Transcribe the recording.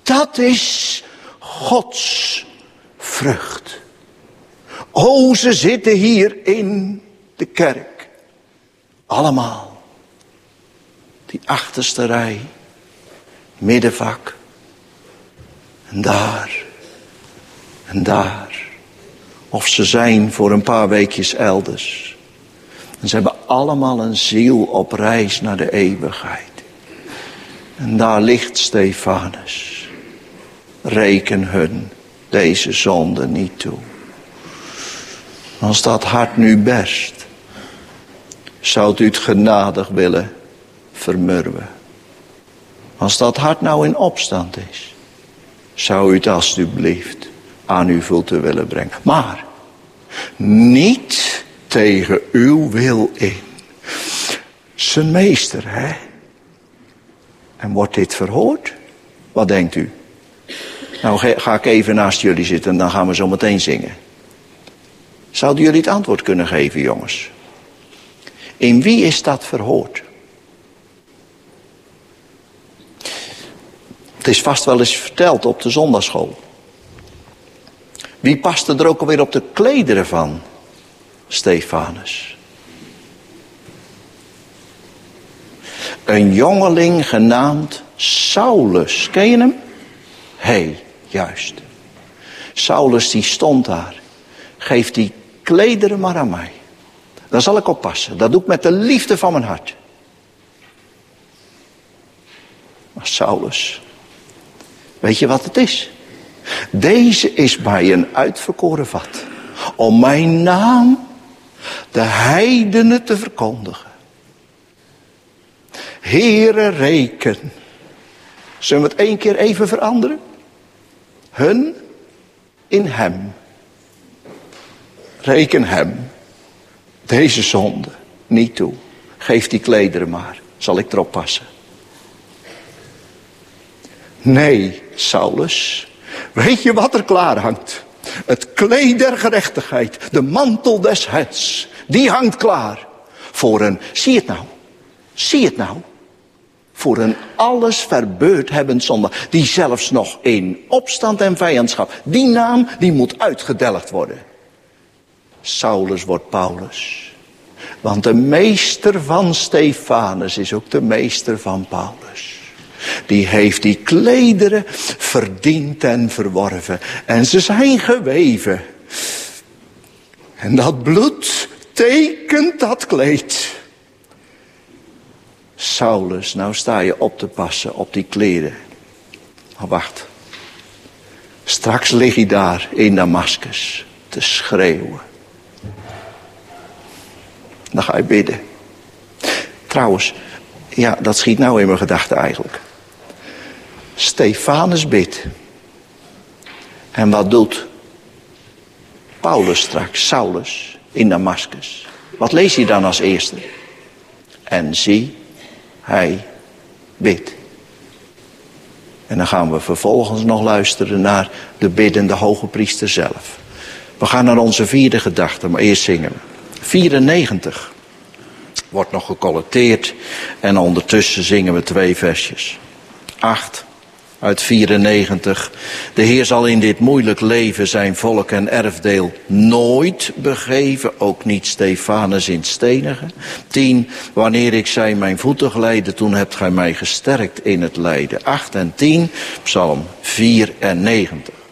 Dat is Gods vrucht. O, ze zitten hier in de kerk. Allemaal. Die achterste rij. Middenvak. En daar. En daar. Of ze zijn voor een paar weekjes elders. En ze hebben allemaal een ziel op reis naar de eeuwigheid. En daar ligt Stefanus. Reken hun deze zonde niet toe. Als dat hart nu berst, zou u het genadig willen vermurwen. Als dat hart nou in opstand is, zou u het alstublieft aan uw voeten willen brengen. Maar niet tegen uw wil in. Zijn meester, hè? En wordt dit verhoord? Wat denkt u? Nou ga ik even naast jullie zitten en dan gaan we zo meteen zingen. Zouden jullie het antwoord kunnen geven, jongens? In wie is dat verhoord? Het is vast wel eens verteld op de zondagschool. Wie paste er ook alweer op de klederen van Stefanus? Een jongeling genaamd Saulus. Ken je hem? Hé, juist. Saulus die stond daar. Geef die klederen maar aan mij. Daar zal ik oppassen. Dat doe ik met de liefde van mijn hart. Maar Saulus, weet je wat het is? Deze is mij een uitverkoren vat. Om mijn naam de heidenen te verkondigen. Heere, reken. Zullen we het 1 keer even veranderen? Hun in hem. Reken hem. Deze zonde niet toe. Geef die klederen maar. Zal ik erop passen. Nee, Saulus. Weet je wat er klaar hangt? Het kleed der gerechtigheid. De mantel des heils. Die hangt klaar. Voor een, zie het nou. Zie het nou. Voor een alles verbeurd hebbend zondaar. Die zelfs nog in opstand en vijandschap. Die naam die moet uitgedelgd worden. Saulus wordt Paulus. Want de meester van Stefanus is ook de meester van Paulus. Die heeft die klederen verdiend en verworven. En ze zijn geweven. En dat bloed tekent dat kleed. Saulus, nou sta je op te passen op die kleren. Maar wacht. Straks lig je daar in Damascus te schreeuwen. Dan ga je bidden. Trouwens, ja, dat schiet nou in mijn gedachten eigenlijk. Stefanus bidt. En wat doet Paulus straks, Saulus, in Damascus? Wat lees je dan als eerste? En zie, hij bidt. En dan gaan we vervolgens nog luisteren naar de biddende hoge priester zelf. We gaan naar onze 4e gedachte, maar eerst zingen we. 94 wordt nog gecollecteerd en ondertussen zingen we 2 versjes. 8 uit 94. De Heer zal in dit moeilijk leven zijn volk en erfdeel nooit begeven, ook niet Stefanus in het stenigen. 10. Wanneer ik zei mijn voeten geleidde, toen hebt gij mij gesterkt in het lijden. 8 en 10, Psalm 94.